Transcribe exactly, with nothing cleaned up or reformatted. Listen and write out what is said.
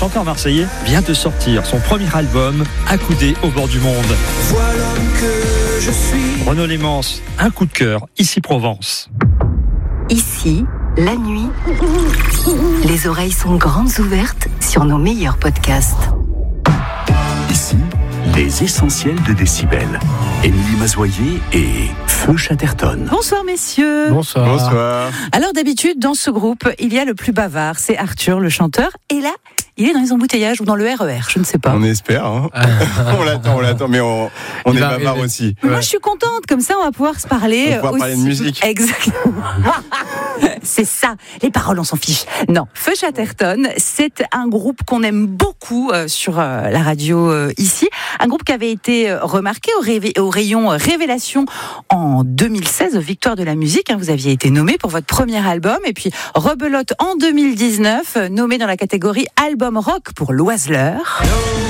chanteur marseillais vient de sortir son premier album, Accoudé au bord du monde. Voilà que je suis. Renaud Lémence, un coup de cœur, ici Provence. Ici, la nuit, les oreilles sont grandes ouvertes sur nos meilleurs podcasts. Ici, les essentiels de Décibel. Émilie Mazoyer et Feu Chatterton. Bonsoir messieurs. Bonsoir. Bonsoir. Alors d'habitude, dans ce groupe, il y a le plus bavard, c'est Arthur, le chanteur. Et là, il est dans les embouteillages ou dans le R E R, je ne sais pas. On espère, hein. on l'attend, on l'attend, mais on, on est bavard aussi. Mais moi, je suis contente, comme ça, on va pouvoir se parler. On va pouvoir aussi. parler de musique. Exactement. C'est ça, les paroles, on s'en fiche. Non, Feu Chatterton, c'est un groupe qu'on aime beaucoup euh, sur euh, la radio euh, ici. Un groupe qui avait été remarqué au, réve- au rayon Révélation en deux mille seize, Victoire de la musique. Hein, vous aviez été nommé pour votre premier album. Et puis, rebelote en deux mille dix-neuf, nommé dans la catégorie Album Rock pour l'Oiseleur.